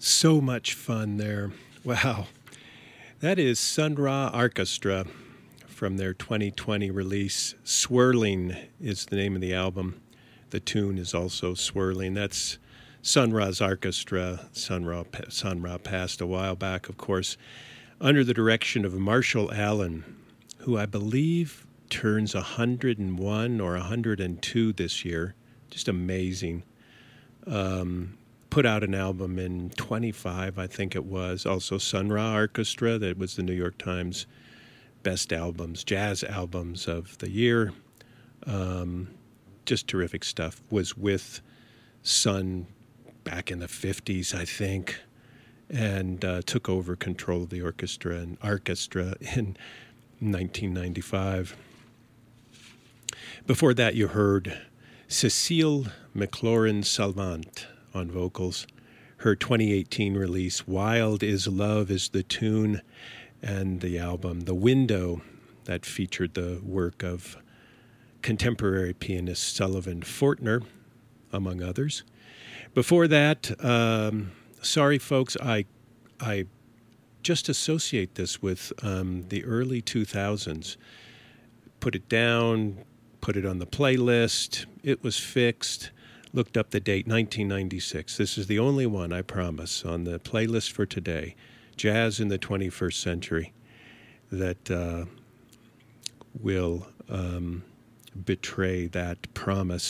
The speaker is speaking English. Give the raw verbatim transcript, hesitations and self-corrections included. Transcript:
So much fun there. Wow. That is Sun Ra Orchestra from their twenty twenty release. Swirling is the name of the album. The tune is also Swirling. That's Sun Ra's orchestra. Sun Ra, Sun Ra passed a while back, of course, under the direction of Marshall Allen, who I believe turns one hundred one or one hundred two this year. Just amazing. Um, put out an album in twenty-five, I think it was. Also Sun Ra Orchestra, that was the New York Times best albums, jazz albums of the year. Um, just terrific stuff. Was with Sun back in the fifties, I think, and uh, took over control of the orchestra and orchestra in nineteen ninety-five. Before that, you heard Cecile McLaurin-Salvant on vocals. Her twenty eighteen release, Wild is Love, is the tune, and the album The Window, that featured the work of contemporary pianist Sullivan Fortner, among others. Before that, um, sorry folks, I I just associate this with um, the early two thousands. Put it down, put it on the playlist, it was fixed. Looked up the date, nineteen ninety-six. This is the only one, I promise, on the playlist for today, Jazz in the twenty-first Century, that uh, will um, betray that promise.